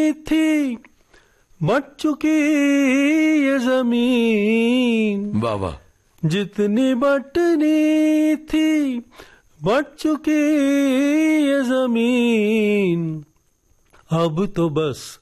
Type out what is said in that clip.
थी बट चुकी ये जमीन। वाह वाह। जितनी बटनी थी बट चुकी ये जमीन, अब तो बस